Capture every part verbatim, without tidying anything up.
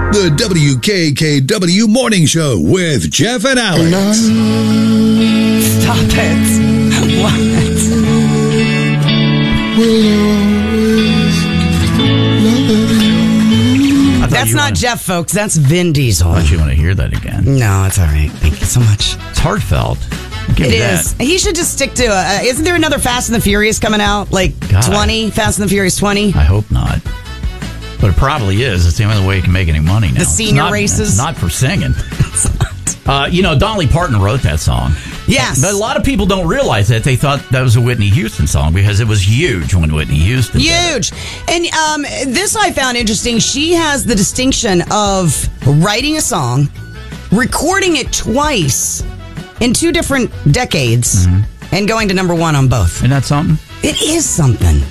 The W K K W Morning Show with Jeff and Alex. Stop it. What? That's not wanna, Jeff, folks. That's Vin Diesel. I thought you want to hear that again. No, it's all right. Thank you so much. It's heartfelt. Give It me is. that. He should just stick to. Uh, isn't there another Fast and the Furious coming out? Like God. twenty? Fast and the Furious twenty? I hope not. But it probably is. It's the only way you can make any money now. The senior It's not, races? It's not for singing. Uh, you know, Dolly Parton wrote that song. Yes. But a lot of people don't realize that. They thought that was a Whitney Houston song because it was huge when Whitney Houston Huge. And um, this I found interesting. She has the distinction of writing a song, recording it twice in two different decades, mm-hmm. and going to number one on both. Isn't that something? It is something.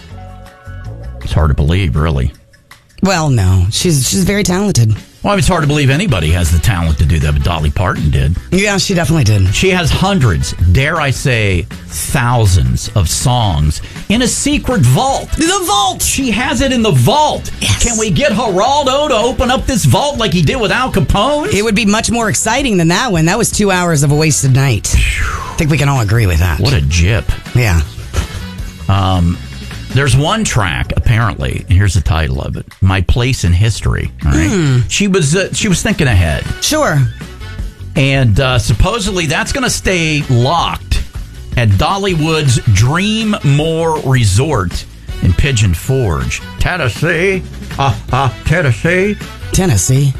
It's hard to believe, really. Well, no. She's she's very talented. Well, it's hard to believe anybody has the talent to do that, but Dolly Parton did. Yeah, she definitely did. She has hundreds, dare I say, thousands of songs in a secret vault. The vault! She has it in the vault. Yes. Can we get Geraldo to open up this vault like he did with Al Capone? It would be much more exciting than that one. That was two hours of a wasted night. I think we can all agree with that. What a jip. Yeah. Um... There's one track, apparently, and here's the title of it, My Place in History. All right? Mm. She was uh, she was thinking ahead. Sure. And uh, supposedly that's going to stay locked at Dollywood's Dream More Resort in Pigeon Forge, Tennessee. Ah, uh, uh, Tennessee. Tennessee.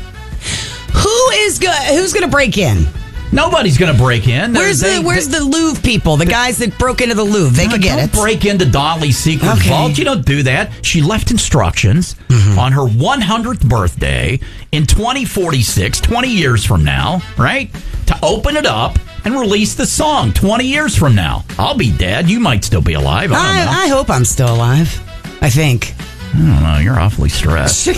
Who is go- Who's going to break in? Nobody's going to break in. Where's they, the Where's they, the Louvre people? The guys that broke into the Louvre. They no, could get don't it. Break into Dolly's secret Okay. vault. You don't do that. She left instructions mm-hmm. on her one hundredth birthday in twenty forty-six, twenty years from now, right? To open it up and release the song twenty years from now. I'll be dead. You might still be alive. I don't I, know. I hope I'm still alive. I think. I don't know. You're awfully stressed.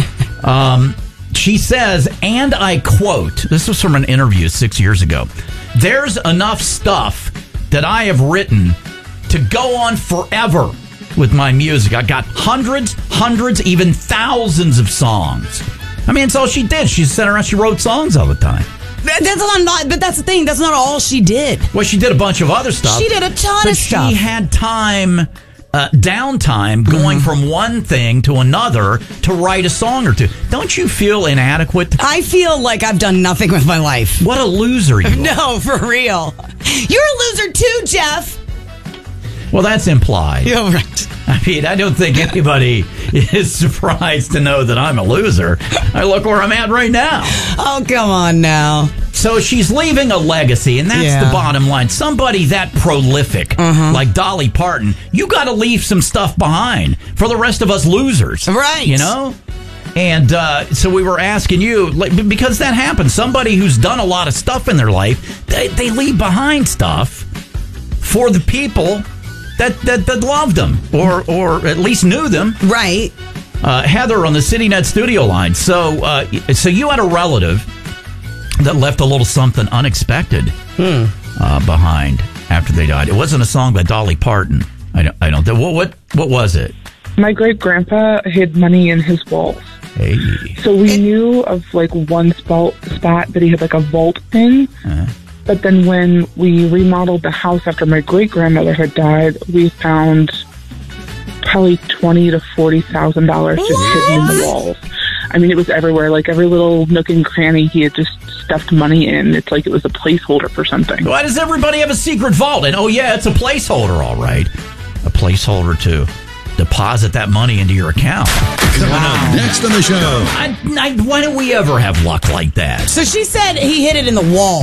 um, she says, and I quote, this was from an interview six years ago, there's enough stuff that I have written to go on forever with my music. I got hundreds, hundreds, even thousands of songs. I mean, it's all she did. She sat around, she wrote songs all the time. That, that's not, not, but that's the thing. That's not all she did. Well, she did a bunch of other stuff. She did a ton but of stuff. She had time, uh, downtime, going mm. from one thing to another to write a song or two. Don't you feel inadequate? I feel like I've done nothing with my life. What a loser you are. No, for real. You're a loser too, Jeff. Well, that's implied. Yeah, right. I mean, I don't think anybody is surprised to know that I'm a loser. I look where I'm at right now. Oh, come on now. So she's leaving a legacy, and that's Yeah. the bottom line. Somebody that prolific, uh-huh. like Dolly Parton, you got to leave some stuff behind for the rest of us losers. Right. You know? And uh, so we were asking you, like, because that happens. Somebody who's done a lot of stuff in their life, they, they leave behind stuff for the people that, that, that loved them or, or at least knew them. Right. Uh, Heather on the CityNet studio line. So, uh, so you had a relative that left a little something unexpected hmm. uh, behind after they died. It wasn't a song by Dolly Parton. I don't. I don't. What? What? What was it? My great grandpa hid money in his walls. Hey. So we it, knew of like one spot spot that he had like a vault in. Uh-huh. But then when we remodeled the house after my great grandmother had died, we found probably twenty to forty thousand dollars just hidden in the walls. I mean, it was everywhere. Like every little nook and cranny, he had just stuffed money in. It's like it was a placeholder for something. Why does everybody have a secret vault? And oh yeah, it's a placeholder, all right. A placeholder to deposit that money into your account. Coming up next on the show. I, I, why don't we ever have luck like that? So she said he hid it in the wall.